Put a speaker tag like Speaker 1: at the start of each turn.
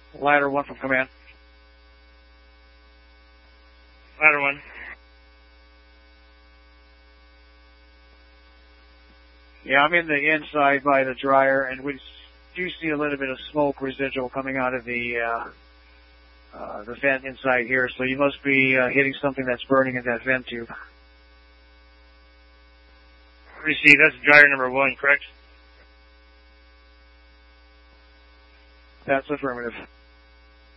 Speaker 1: Ladder 1 from command.
Speaker 2: Ladder 1.
Speaker 1: Yeah, I'm in the inside by the dryer, and we do see a little bit of smoke residual coming out of the vent inside here, so you must be hitting something that's burning in that vent tube.
Speaker 2: Receive, that's dryer number 1, correct?
Speaker 1: That's affirmative.